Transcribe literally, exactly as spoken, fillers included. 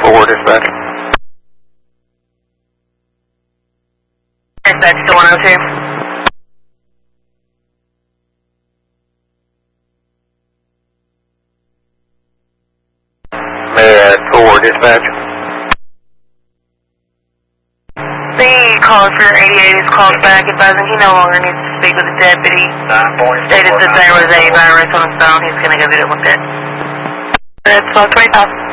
four, dispatch. Dispatch to one oh two. Uh, four, dispatch. The caller for eighty-eight is called back advising he no longer needs to speak with the deputy. Stated that there was a virus on his phone. He's going to go get it looked at. That's twelve twenty-five.